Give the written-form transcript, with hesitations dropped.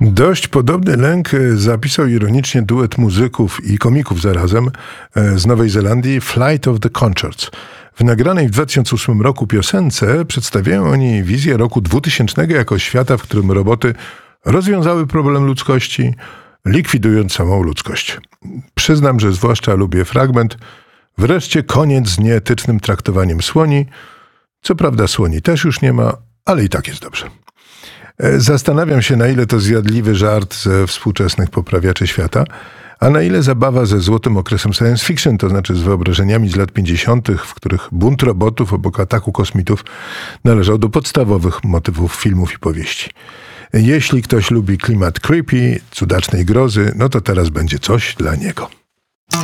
Dość podobny lęk zapisał ironicznie duet muzyków i komików zarazem z Nowej Zelandii Flight of the Conchords. W nagranej w 2008 roku piosence przedstawiają oni wizję roku 2000 jako świata, w którym roboty rozwiązały problem ludzkości, likwidując samą ludzkość. Przyznam, że zwłaszcza lubię fragment "Wreszcie koniec z nieetycznym traktowaniem słoni". Co prawda słoni też już nie ma, ale i tak jest dobrze. Zastanawiam się, na ile to zjadliwy żart ze współczesnych poprawiaczy świata, a na ile zabawa ze złotym okresem science fiction, to znaczy z wyobrażeniami z lat 50., w których bunt robotów obok ataku kosmitów należał do podstawowych motywów filmów i powieści. Jeśli ktoś lubi klimat creepy, cudacznej grozy, no to teraz będzie coś dla niego.